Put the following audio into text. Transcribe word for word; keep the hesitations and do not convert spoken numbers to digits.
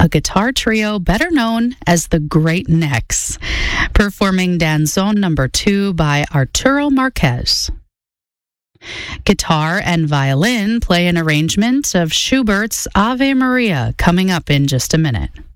a guitar trio better known as the Great Necks, performing Danzón number two by Arturo Marquez. Guitar and violin play an arrangement of Schubert's Ave Maria, coming up in just a minute.